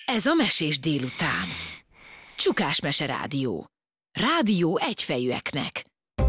Ez a Mesés délután. Csukás Mese Rádió. Rádió egyfejűeknek.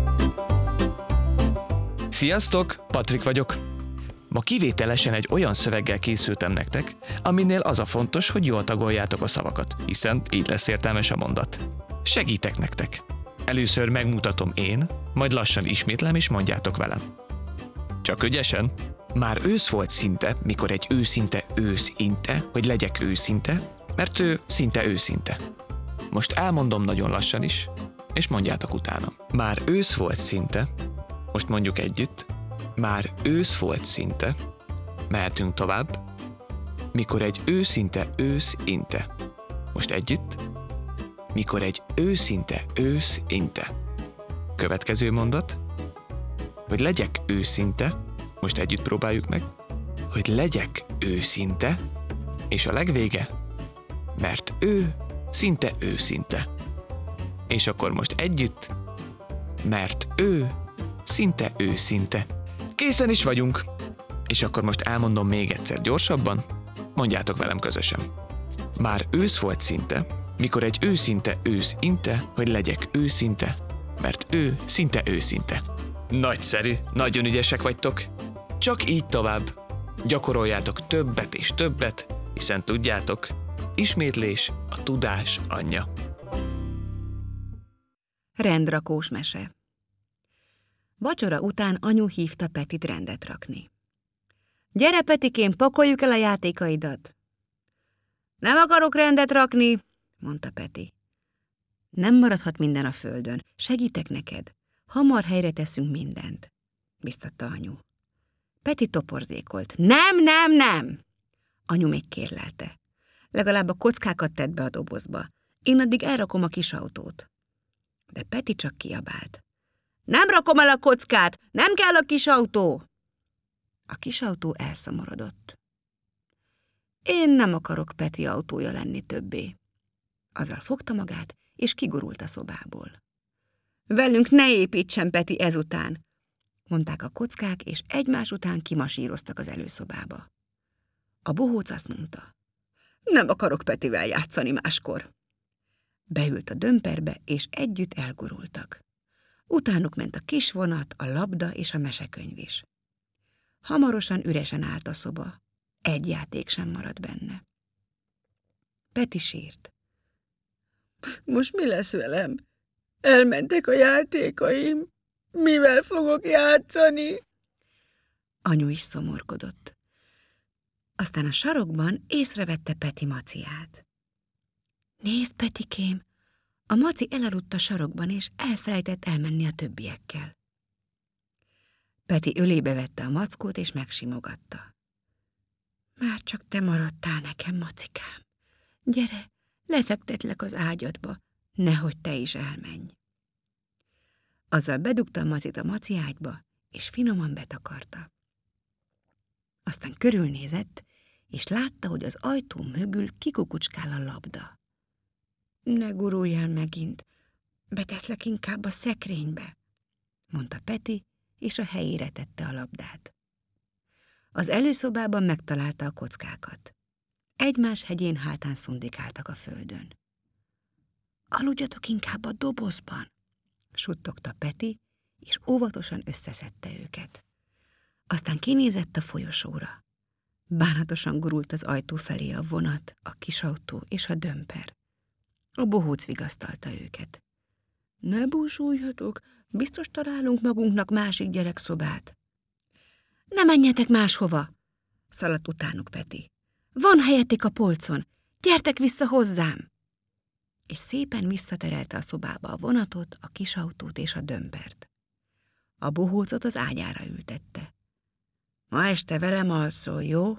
Sziasztok, Patrik vagyok. Ma kivételesen egy olyan szöveggel készültem nektek, aminél az a fontos, hogy jól tagoljátok a szavakat, hiszen így lesz értelmes a mondat. Segítek nektek. Először megmutatom én, majd lassan ismétlem és mondjátok velem. Csak ügyesen. Már ősz volt szinte, mikor egy őszinte ősz inte, hogy legyek őszinte, mert ő szinte őszinte. Most elmondom nagyon lassan is, és mondjátok utána. Már ősz volt szinte, most mondjuk együtt, már ősz volt szinte, mehetünk tovább, mikor egy őszinte ősz inte. Most együtt, mikor egy őszinte ősz inte. Következő mondat, hogy legyek őszinte, most együtt próbáljuk meg, hogy legyek őszinte, és a legvége, mert ő szinte őszinte. És akkor most együtt, mert ő szinte őszinte. Készen is vagyunk. És akkor most elmondom még egyszer gyorsabban, mondjátok velem közösen. Már ősz volt szinte, mikor egy őszinte ősz inte, hogy legyek őszinte, mert ő szinte őszinte. Nagyszerű, nagyon ügyesek vagytok. Csak így tovább. Gyakoroljátok többet és többet, hiszen tudjátok, ismétlés a tudás anyja. Rendrakós mese. Vacsora után anyu hívta Petit rendet rakni. Gyere, Petikém, pakoljuk el a játékaidat. Nem akarok rendet rakni, mondta Peti. Nem maradhat minden a földön, segítek neked. Hamar helyre teszünk mindent, biztatta anyu. Peti toporzékolt. Nem! Anyu még kérlelte. Legalább a kockákat tedd be a dobozba. Én addig elrakom a kis autót. De Peti csak kiabált. Nem rakom el a kockát, nem kell a kis autó! A kis autó elszomorodott. Én nem akarok Peti autója lenni többé. Azzal fogta magát, és kigurult a szobából. Velünk ne építsen, Peti, ezután, mondták a kockák, és egymás után kimasíroztak az előszobába. A bohóc azt mondta, nem akarok Petivel játszani máskor. Beült a dömperbe, és együtt elgurultak. Utánuk ment a kis vonat, a labda és a mesekönyv is. Hamarosan üresen állt a szoba. Egy játék sem maradt benne. Peti sírt. Most mi lesz velem? Elmentek a játékaim. Mivel fogok játszani? Anyu is szomorkodott. Aztán a sarokban észrevette Peti maciát. Nézd, Petikém, a maci elaludt a sarokban, és elfelejtett elmenni a többiekkel. Peti ölébe vette a mackót, és megsimogatta. Már csak te maradtál nekem, macikám. Gyere, lefektetlek az ágyadba, nehogy te is elmenj. Azzal bedugta a macit a maci ágyba, és finoman betakarta. Aztán körülnézett, és látta, hogy az ajtó mögül kikukucskál a labda. Ne gurulj el megint, beteszlek inkább a szekrénybe, mondta Peti, és a helyére tette a labdát. Az előszobában megtalálta a kockákat. Egymás hegyén hátán szundikáltak a földön. Aludjatok inkább a dobozban, suttogta Peti, és óvatosan összeszedte őket. Aztán kinézett a folyosóra. Bánatosan gurult az ajtó felé a vonat, a kisautó és a dömper. A bohóc vigasztalta őket. Ne búsuljatok, biztos találunk magunknak másik gyerekszobát. Ne menjetek máshova, szaladt utánuk Peti. Van helyetek a polcon, gyertek vissza hozzám! És szépen visszaterelte a szobába a vonatot, a kisautót és a dömpert. A bohócot az ágyára ültette. Ma este velem alszol, jó?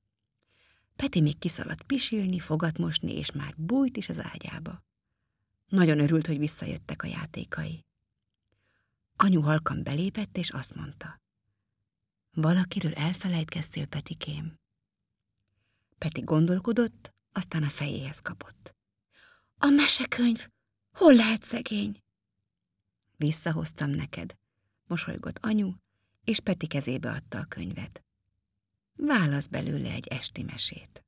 Peti még kiszaladt pisilni, fogat mosni, és már bújt is az ágyába. Nagyon örült, hogy visszajöttek a játékai. Anyu halkan belépett, és azt mondta. Valakiről elfelejtkeztél, Petikém? Peti gondolkodott, aztán a fejéhez kapott. A mesekönyv! Hol lehet szegény? Visszahoztam neked, mosolygott anyu, és Peti kezébe adta a könyvet. Válasz belőle egy esti mesét.